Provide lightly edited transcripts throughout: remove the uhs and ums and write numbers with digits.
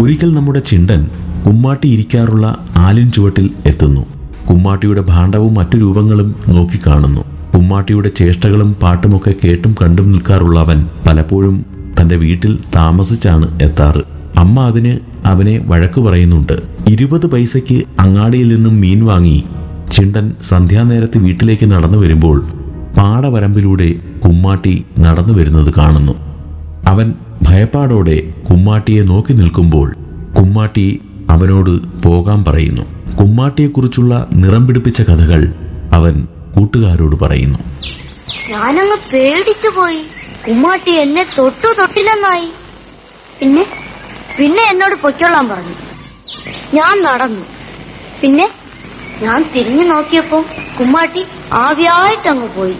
ഒരിക്കൽ നമ്മുടെ ചിണ്ടൻ കുമ്മാട്ടി ഇരിക്കാറുള്ള ആലിൻ ചുവട്ടിൽ എത്തുന്നു. കുമ്മാട്ടിയുടെ ഭാണ്ഡവും മറ്റു രൂപങ്ങളും നോക്കിക്കാണുന്നു. കുമ്മാട്ടിയുടെ ചേഷ്ടകളും പാട്ടുമൊക്കെ കേട്ടും കണ്ടും നിൽക്കാറുള്ള അവൻ പലപ്പോഴും തന്റെ വീട്ടിൽ താമസിച്ചാണ് എത്താറ്. അമ്മ അതിന് അവനെ വഴക്കു പറയുന്നുണ്ട്. 20 പൈസയ്ക്ക് അങ്ങാടിയിൽ നിന്നും മീൻ വാങ്ങി ചിണ്ടൻ സന്ധ്യാനേരത്ത് വീട്ടിലേക്ക് നടന്നു വരുമ്പോൾ പാടവരമ്പിലൂടെ കുമ്മാട്ടി നടന്നു വരുന്നത് കാണുന്നു. അവൻ ഭയപ്പാടോടെ കുമ്മാട്ടിയെ നോക്കി നിൽക്കുമ്പോൾ കുമ്മാട്ടി അവനോട് പോകാൻ പറയുന്നു. കുമ്മാട്ടിയെക്കുറിച്ചുള്ള നിറം പിടിപ്പിച്ച കഥകൾ അവൻ കൂട്ടുകാരോട് പറയുന്നു. ഞാനങ്ങ് പേടിച്ചു പോയി. കുമ്മാട്ടി എന്നെ തൊട്ടില്ലെന്നായി. പിന്നെ എന്നോട് പൊയ്ക്കൊള്ളാൻ പറഞ്ഞു. ഞാൻ നടന്നു. പിന്നെ ഞാൻ തിരിഞ്ഞു നോക്കിയപ്പോ കുമ്മാട്ടി ആവിയായിട്ടങ്ങ് പോയി.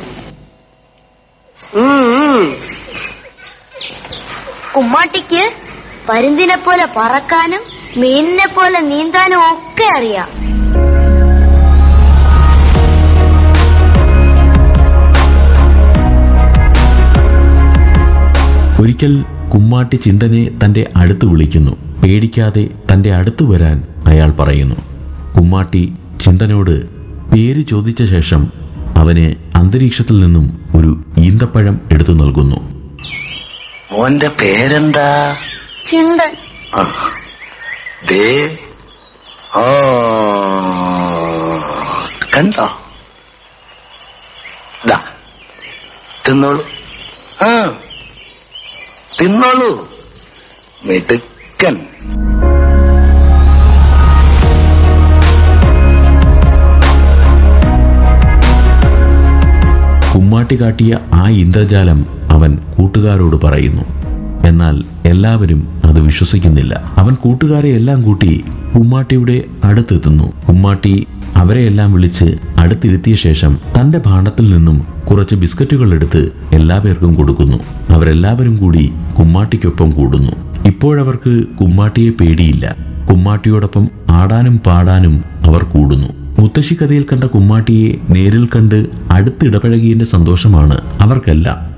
കുമ്മാട്ടിക്ക് പരുന്തിനെ പോലെ പറക്കാനും മീനിനെ പോലെ നീന്താനും ഒക്കെ അറിയാം. ഒരിക്കൽ കുമ്മാട്ടി ചിണ്ടനെ തന്റെ അടുത്ത് വിളിക്കുന്നു. പേടിക്കാതെ തന്റെ അടുത്ത് വരാൻ അയാൾ പറയുന്നു. കുമ്മാട്ടി ചിണ്ടനോട് പേര് ചോദിച്ച ശേഷം അവന് അന്തരീക്ഷത്തിൽ നിന്നും ഒരു ഈന്തപ്പഴം എടുത്തു നൽകുന്നു. ഓന്റെ പേരെന്താ? ചിണ്ടൻ. കണ്ടോ? തിന്നോളൂ, തിന്നോളൂ, മിടുക്കൻ. കുമ്മാട്ടി കാട്ടിയ ആ ഇന്ദ്രജാലം അവൻ കൂട്ടുകാരോട് പറയുന്നു. എന്നാൽ എല്ലാവരും അത് വിശ്വസിക്കുന്നില്ല. അവൻ കൂട്ടുകാരെ എല്ലാം കൂട്ടി കുമ്മാട്ടിയുടെ അടുത്തെത്തുന്നു. കുമ്മാട്ടി അവരെയെല്ലാം വിളിച്ച് അടുത്തിരുത്തിയ ശേഷം തന്റെ ഭാണ്ഡത്തിൽ നിന്നും കുറച്ച് ബിസ്ക്കറ്റുകൾ എടുത്ത് എല്ലാവർക്കും കൊടുക്കുന്നു. അവരെല്ലാവരും കൂടി കുമ്മാട്ടിക്കൊപ്പം കൂടുന്നു. ഇപ്പോഴവർക്ക് കുമ്മാട്ടിയെ പേടിയില്ല. കുമ്മാട്ടിയോടൊപ്പം ആടാനും പാടാനും അവർ കൂടുന്നു. മുത്തശ്ശി കഥയിൽ കണ്ട കുമ്മാട്ടിയെ നേരിൽ കണ്ട് അടുത്തിടപഴകിയതിന്റെ സന്തോഷമാണ് അവർക്കെല്ലാം.